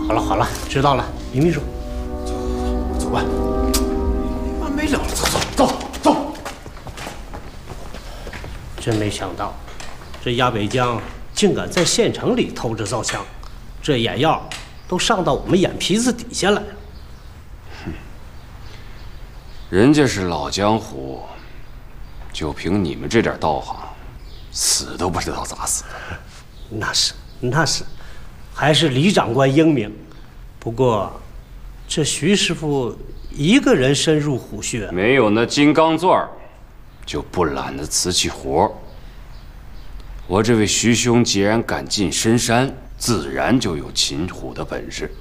好了好了，知道了，李秘书， 走吧，没完没了了，走。 真没想到，这鸭北江竟敢在县城里偷着造枪，这眼药都上到我们眼皮子底下来了。 人家是老江湖，就凭你们这点道行，死都不知道咋死的。 那是，还是李长官英明。不过，这徐师傅一个人深入虎穴， 没有那金刚钻，就不揽得瓷器活。我这位徐兄既然敢进深山，自然就有擒虎的本事。